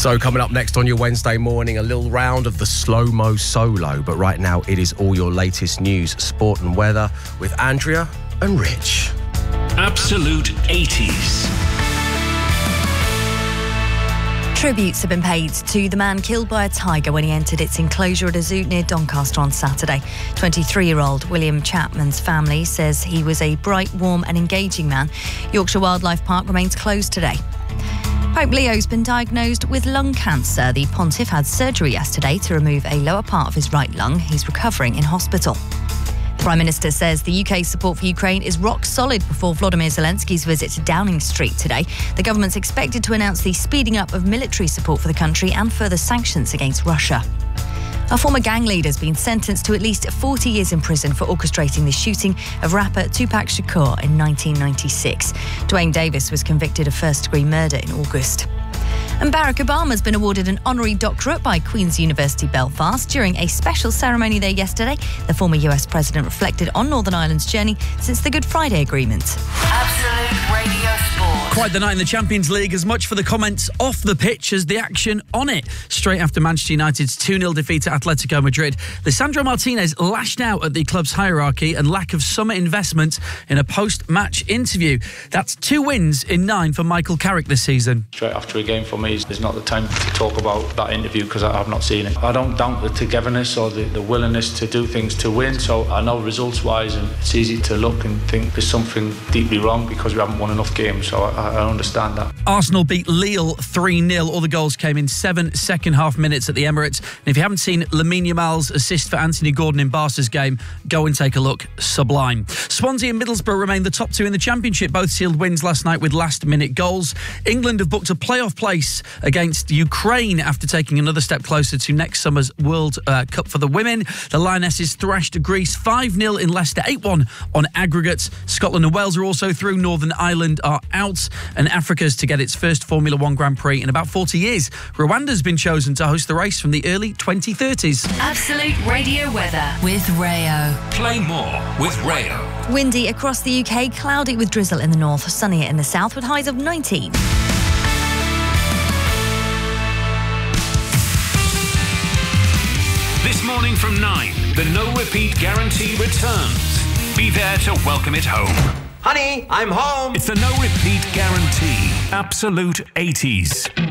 So coming up next on your Wednesday morning, a little round of the slow-mo solo. But right now, it is all your latest news, sport and weather with Andrea and Rich. Absolute 80s. Tributes have been paid to the man killed by a tiger when he entered its enclosure at a zoo near Doncaster on Saturday. 23-year-old William Chapman's family says he was a bright, warm and engaging man. Yorkshire Wildlife Park remains closed today. Pope Leo's been diagnosed with lung cancer. The pontiff had surgery yesterday to remove a lower part of his right lung. He's recovering in hospital. The Prime Minister says the UK's support for Ukraine is rock solid before Volodymyr Zelensky's visit to Downing Street today. The government's expected to announce the speeding up of military support for the country and further sanctions against Russia. A former gang leader has been sentenced to at least 40 years in prison for orchestrating the shooting of rapper Tupac Shakur in 1996. Dwayne Davis was convicted of first-degree murder in August. And Barack Obama has been awarded an honorary doctorate by Queen's University Belfast during a special ceremony there yesterday. The former US president reflected on Northern Ireland's journey since the Good Friday Agreement. Absolute Radio Sport. Quite the night in the Champions League, as much for the comments off the pitch as the action on it. Straight after Manchester United's 2-0 defeat at Atletico Madrid, Lisandro Martinez lashed out at the club's hierarchy and lack of summer investment in a post-match interview. That's 2 wins in 9 for Michael Carrick this season. Straight after a game for me is not the time to talk about that interview because I have not seen it. I don't doubt the togetherness or the willingness to do things to win, so I know results-wise and it's easy to look and think there's something deeply wrong because we haven't won enough games, so I understand that. Arsenal beat Lille 3-0. All the goals came in 7 second-half minutes at the Emirates. And if you haven't seen Lamine Yamal's assist for Anthony Gordon in Barca's game, go and take a look. Sublime. Swansea and Middlesbrough remain the top 2 in the Championship. Both sealed wins last night with last-minute goals. England have booked a playoff place against Ukraine after taking another step closer to next summer's World Cup for the women. The Lionesses thrashed Greece 5-0 in Leicester, 8-1 on aggregates. Scotland and Wales are also through. Northern Ireland are out. And Africa's to get its first Formula 1 Grand Prix in about 40 years. Rwanda's been chosen to host the race from the early 2030s. Absolute Radio weather with Rayo. Play more with Rayo. Windy across the UK, cloudy with drizzle in the north, sunnier in the south with highs of 19. This morning from 9, the no repeat guarantee returns. Be there to welcome it home. Honey, I'm home. It's the no repeat guarantee. Absolute 80s.